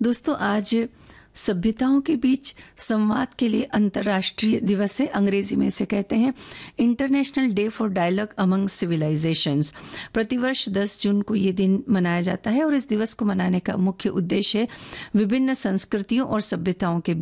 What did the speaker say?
दोस्तों, आज सभ्यताओं के बीच संवाद के लिए अंतर्राष्ट्रीय दिवस है। अंग्रेजी में इसे कहते हैं international day for dialogue among civilisations. प्रतिवर्ष 10 जून को ये दिन मनाया जाता है और इस दिवस को मनाने का मुख्य उद्देश्य है विभिन्न संस्कृतियों और सभ्यताओं के